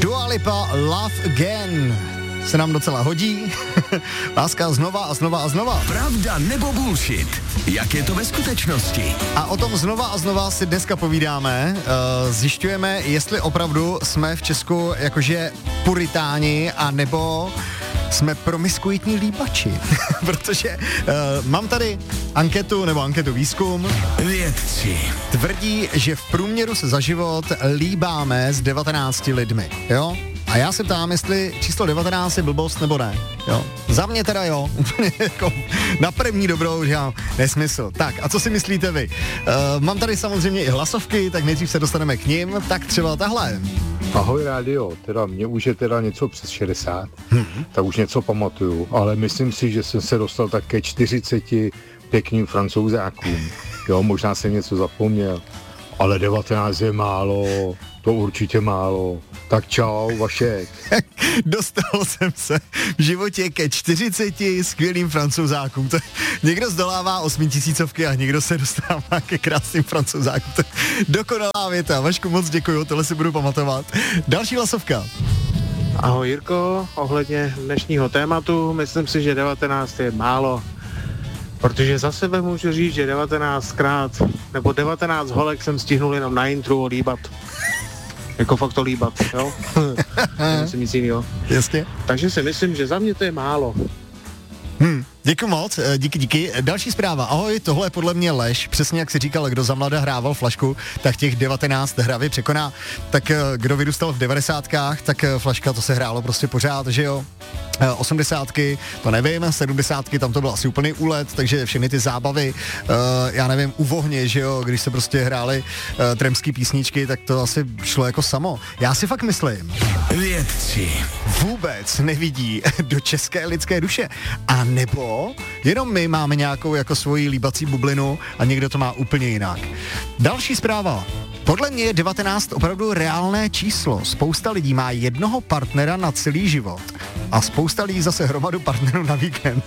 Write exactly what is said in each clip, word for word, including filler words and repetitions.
Dua Lipa, Love Again. Se nám docela hodí. Láska znova a znova a znova. Pravda nebo bullshit? Jak je to ve skutečnosti? A o tom znova a znova si dneska povídáme. Uh, zjišťujeme, jestli opravdu jsme v Česku jakože puritáni, a nebo jsme promiskuitní líbači. Protože uh, mám tady anketu, nebo anketu výzkum. Vědci tvrdí, že v průměru se za život líbáme s devatenácti lidmi, jo? A já se ptám, jestli číslo devatenáct je blbost nebo ne, jo? Za mě teda jo, jako na první dobrou, že já nesmysl. Tak, a co si myslíte vy? Uh, mám tady samozřejmě i hlasovky, tak nejdřív se dostaneme k ním, tak třeba tahle. Ahoj rádio, teda mě už je teda něco přes šedesát, hmm. tak už něco pamatuju, ale myslím si, že jsem se dostal tak ke čtyřiceti pěkným Francouzákům. Jo, možná jsem něco zapomněl, ale devatenáct je málo, to určitě málo. Tak čau, Vašek. Dostal jsem se v životě ke čtyřiceti skvělým Francouzákům. To někdo zdolává osmitisícovky a někdo se dostává ke krásným Francouzákům. To je dokonalá věta. Vašku, moc děkuju, tohle si budu pamatovat. Další hlasovka. Ahoj Jirko, ohledně dnešního tématu, myslím si, že devatenáct je málo. Protože za sebe můžu říct, že devatenáctkrát nebo devatenáct holek jsem stihnul jenom na intru líbat. Jako fakt to líbat, jo? Nemyslím nic jinýho. Jasně. Takže si myslím, že za mě to je málo. Hmm, děkuji moc, díky, díky. Další zpráva. Ahoj, tohle je podle mě lež. Přesně jak si říkal, kdo za mlada hrával flašku, tak těch devatenáct hravě překoná. Tak kdo vyrůstal v devadesátkách, tak flaška to se hrálo prostě pořád, že jo? osmdesátky, to nevím, sedmdesátky, tam to byl asi úplný úlet, takže všechny ty zábavy, uh, já nevím, u vohně, že jo, když se prostě hrály uh, tremský písničky, tak to asi šlo jako samo. Já si fakt myslím, vědci vůbec nevidí do české lidské duše, a nebo jenom my máme nějakou jako svoji líbací bublinu a někdo to má úplně jinak. Další zpráva. Podle mě je devatenáct opravdu reálné číslo. Spousta lidí má jednoho partnera na celý život a spousta lidí zase hromadu partnerů na víkend.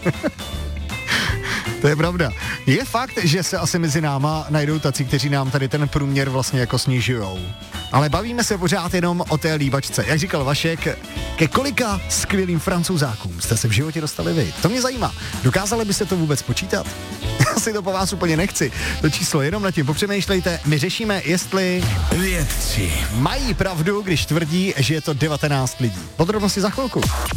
To je pravda. Je fakt, že se asi mezi náma najdou tací, kteří nám tady ten průměr vlastně jako snižujou. Ale bavíme se pořád jenom o té líbačce. Jak říkal Vašek, ke kolika skvělým Francouzákům jste se v životě dostali vy? To mě zajímá. Dokázali byste to vůbec počítat? Já si to po vás úplně nechci. To číslo jenom nad tím popřemýšlejte. My řešíme, jestli vědci mají pravdu, když tvrdí, že je to devatenáct lidí. Podrobnosti za chvilku.